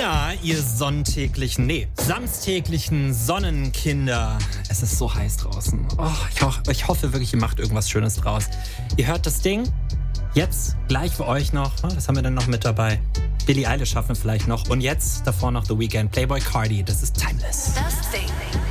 Na, ihr samstäglichen Sonnenkinder. Es ist so heiß draußen. Oh, ich hoffe wirklich, ihr macht irgendwas Schönes draus. Ihr hört das Ding. Jetzt gleich für euch noch. Was haben wir denn noch mit dabei? Billie Eilish schaffen wir vielleicht noch. Und jetzt davor noch The Weeknd. Playboi Carti. Das ist Timeless. Das Ding.